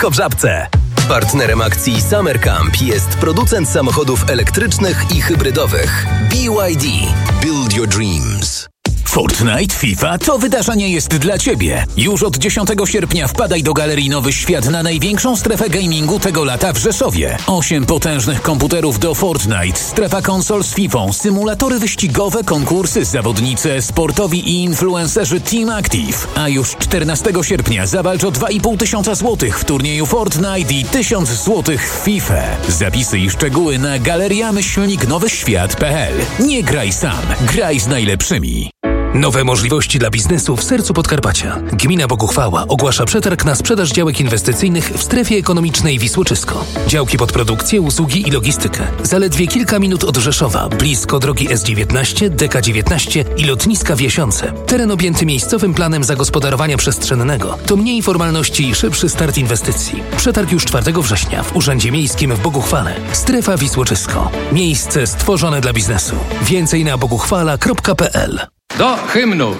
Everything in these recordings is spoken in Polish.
lekko w żabce. Partnerem akcji Summer Camp jest producent samochodów elektrycznych i hybrydowych BYD. Build your dreams. Fortnite, FIFA to wydarzenie jest dla Ciebie. Już od 10 sierpnia wpadaj do Galerii Nowy Świat na największą strefę gamingu tego lata w Rzeszowie. 8 potężnych komputerów do Fortnite, strefa konsol z FIFA, symulatory wyścigowe, konkursy, zawodnicy, sportowi i influencerzy Team Active. A już 14 sierpnia zawalcz o 2500 zł w turnieju Fortnite i 1000 zł w FIFA. Zapisy i szczegóły na galeria-nowyświat.pl. Nie graj sam, graj z najlepszymi. Nowe możliwości dla biznesu w sercu Podkarpacia. Gmina Boguchwała ogłasza przetarg na sprzedaż działek inwestycyjnych w strefie ekonomicznej Wisłoczysko. Działki pod produkcję, usługi i logistykę. Zaledwie kilka minut od Rzeszowa, blisko drogi S19, DK19 i lotniska w Jasiące. Teren objęty miejscowym planem zagospodarowania przestrzennego. To mniej formalności i szybszy start inwestycji. Przetarg już 4 września w Urzędzie Miejskim w Boguchwale. Strefa Wisłoczysko. Miejsce stworzone dla biznesu. Więcej na boguchwala.pl. Do hymnu.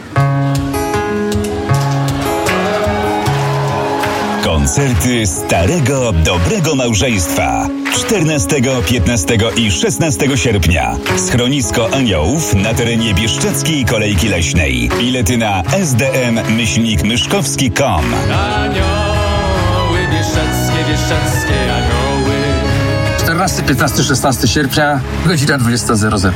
Koncerty Starego Dobrego Małżeństwa. 14, 15 i 16 sierpnia. Schronisko Aniołów na terenie Bieszczadzkiej Kolejki Leśnej. Bilety na sdm-myszkowski.com. Anioły bieszczadzkie anioły. 14, 15, 16 sierpnia, godzina 20:00.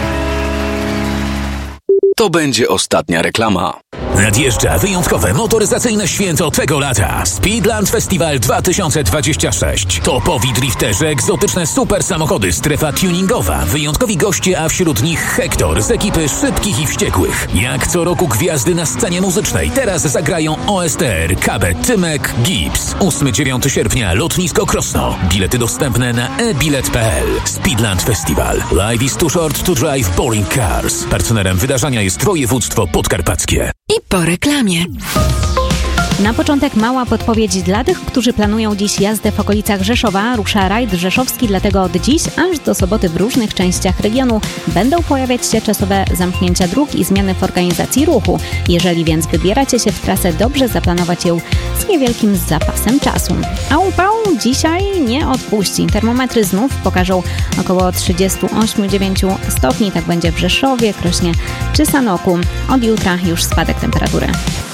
To będzie ostatnia reklama. Nadjeżdża wyjątkowe motoryzacyjne święto tego lata. Speedland Festival 2026. Topowi drifterzy, egzotyczne super samochody, strefa tuningowa, wyjątkowi goście, a wśród nich Hektor z ekipy Szybkich i Wściekłych. Jak co roku gwiazdy na scenie muzycznej. Teraz zagrają OSTR, KB, Tymek, Gibbs. 8-9 sierpnia, lotnisko Krosno. Bilety dostępne na e-bilet.pl. Speedland Festival. Life is too short to drive boring cars. Partnerem wydarzenia jest województwo podkarpackie. I po reklamie. Na początek mała podpowiedź dla tych, którzy planują dziś jazdę w okolicach Rzeszowa. Rusza rajd rzeszowski, dlatego od dziś aż do soboty w różnych częściach regionu będą pojawiać się czasowe zamknięcia dróg i zmiany w organizacji ruchu. Jeżeli więc wybieracie się w trasę, dobrze zaplanować ją z niewielkim zapasem czasu. A upał dzisiaj nie odpuści. Termometry znów pokażą około 38-9 stopni. Tak będzie w Rzeszowie, Krośnie czy Sanoku. Od jutra już spadek temperatury.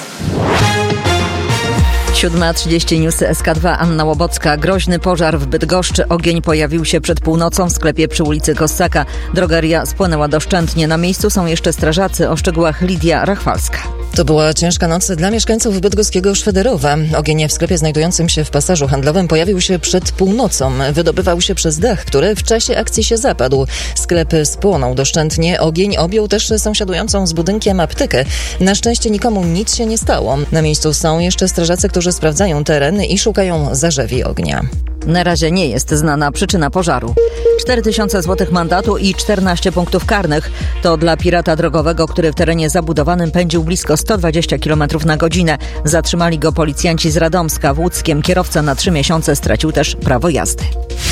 7:30 Newsy SK2, Anna Łobocka. Groźny pożar w Bydgoszczy. Ogień pojawił się przed północą w sklepie przy ulicy Kossaka. Drogeria spłonęła doszczętnie. Na miejscu są jeszcze strażacy. O szczegółach Lidia Rachwalska. To była ciężka noc dla mieszkańców bydgoskiego Szwederowa. Ogień w sklepie znajdującym się w pasażu handlowym pojawił się przed północą. Wydobywał się przez dach, który w czasie akcji się zapadł. Sklep spłonął doszczętnie. Ogień objął też sąsiadującą z budynkiem aptekę. Na szczęście nikomu nic się nie stało. Na miejscu są jeszcze strażacy, którzy sprawdzają teren i szukają zarzewi ognia. Na razie nie jest znana przyczyna pożaru. 4000 złotych mandatu i 14 punktów karnych. To dla pirata drogowego, który w terenie zabudowanym pędził blisko 120 km na godzinę. Zatrzymali go policjanci z Radomska. W Łódzkiem kierowca na 3 miesiące stracił też prawo jazdy.